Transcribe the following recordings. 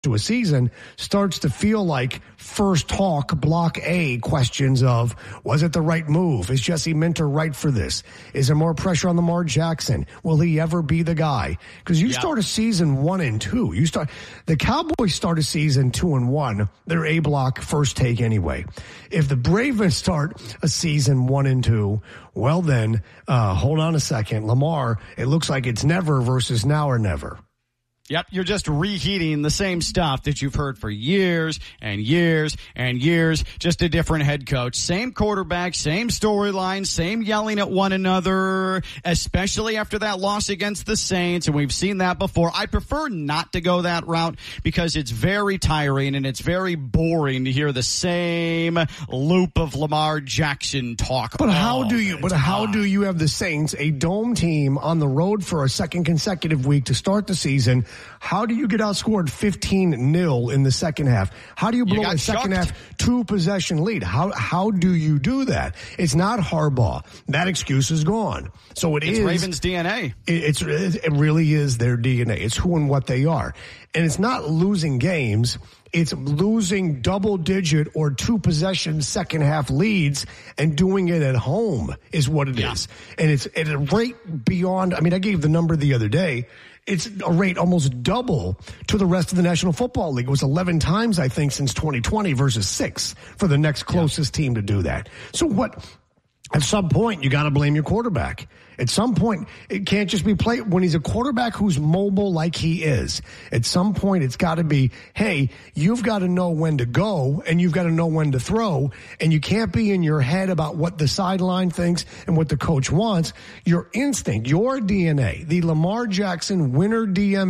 to a season starts to feel like first talk, block A questions of, was it the right move? Is Jesse Minter right for this? Is there more pressure on Lamar Jackson? Will he ever be the guy? Because you start a season 1-2. The Cowboys start a season 2-1. They're A block first take anyway. If the Ravens start a season 1-2, well then, hold on a second. Lamar, it looks like it's never versus now or never. Yep, you're just reheating the same stuff that you've heard for years and years and years, just a different head coach. Same quarterback, same storyline, same yelling at one another, especially after that loss against the Saints, and we've seen that before. I prefer not to go that route because it's very tiring and it's very boring to hear the same loop of Lamar Jackson talk. But how do you have the Saints, a dome team, on the road for a second consecutive week to start the season? How do you get outscored 15-0 in the second half? How do you blow a second half 2-possession lead? How do you do that? It's not Harbaugh. That excuse is gone. So it's Ravens' DNA. It really is their DNA. It's who and what they are. And it's not losing games. It's losing double-digit or 2-possession second-half leads and doing it at home is what it is. And it's at a rate beyond – I mean, I gave the number the other day. It's a rate almost double to the rest of the National Football League. It was 11 times, I think, since 2020 versus 6 for the next closest team to do that. So what – at some point, you got to blame your quarterback. At some point, it can't just be play when he's a quarterback who's mobile like he is. At some point, it's got to be, hey, you've got to know when to go and you've got to know when to throw, and you can't be in your head about what the sideline thinks and what the coach wants. Your instinct, your DNA, the Lamar Jackson winner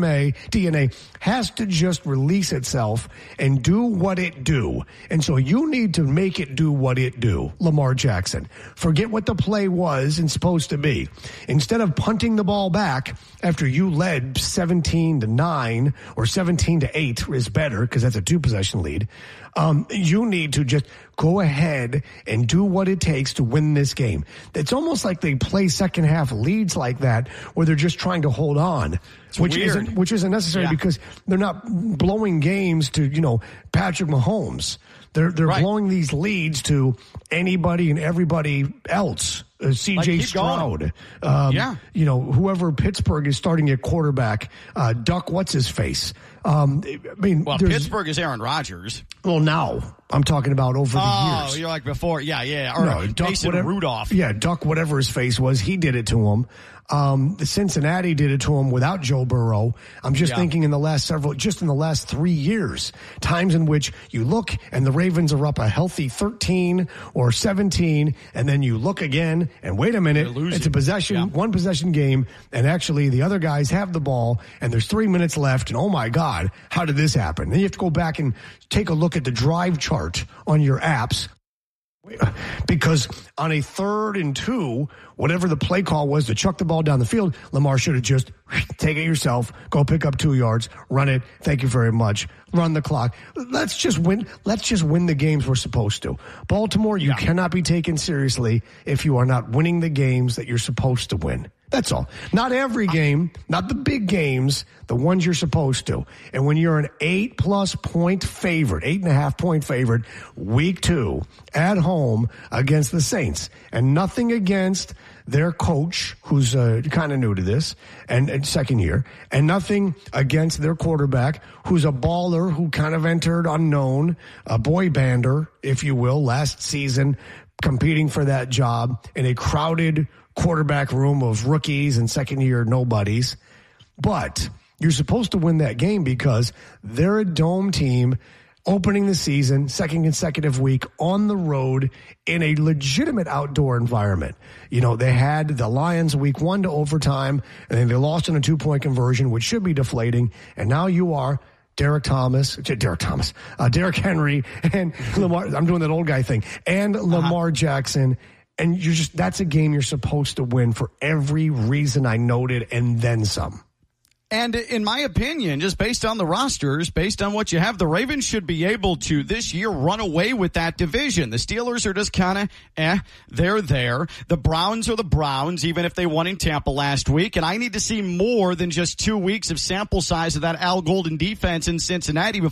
DNA has to just release itself and do what it do. And so you need to make it do what it do, Lamar Jackson. Forget what the play was and supposed to be. Instead of punting the ball back after you led 17-9 or 17-8 is better because that's a 2-possession lead, you need to just go ahead and do what it takes to win this game. It's almost like they play second half leads like that where they're just trying to hold on, which isn't necessary because they're not blowing games to, Patrick Mahomes. They're blowing these leads to anybody and everybody else. C.J. Stroud, whoever Pittsburgh is starting at quarterback, Duck, what's his face? Pittsburgh is Aaron Rodgers. Well, now I'm talking about over the years. Oh, you're like before, Or Mason Rudolph. Yeah, Duck, whatever his face was, he did it to him. The Cincinnati did it to him without Joe Burrow. I'm just thinking in the last 3 years, times in which you look and the Ravens are up a healthy 13 or 17, and then you look again and wait a minute, it's a one possession game, and actually the other guys have the ball and there's 3 minutes left, and oh my God, how did this happen? Then you have to go back and take a look at the drive chart on your apps. Because on a 3rd and 2, whatever the play call was to chuck the ball down the field, Lamar should have just take it yourself, go pick up 2 yards, run it. Thank you very much. Run the clock. Let's just win. Let's just win the games we're supposed to. Baltimore, you cannot be taken seriously if you are not winning the games that you're supposed to win. That's all. Not every game, not the big games, the ones you're supposed to. And when you're an 8+ point favorite, 8.5 point favorite, week 2 at home against the Saints, and nothing against their coach, who's kind of new to this, and second year, and nothing against their quarterback, who's a baller who kind of entered unknown, a boy bander, if you will, last season, competing for that job in a crowded quarterback room of rookies and second-year nobodies. But you're supposed to win that game because they're a dome team opening the season, second consecutive week on the road in a legitimate outdoor environment. They had the Lions week 1 to overtime, and then they lost in a 2-point conversion, which should be deflating. And now you are Derrick Henry and Lamar. I'm doing that old guy thing. And Lamar Jackson. And that's a game you're supposed to win for every reason I noted and then some. And in my opinion, just based on the rosters, based on what you have, the Ravens should be able to this year run away with that division. The Steelers are just kind of, they're there. The Browns are the Browns, even if they won in Tampa last week. And I need to see more than just 2 weeks of sample size of that Al Golden defense in Cincinnati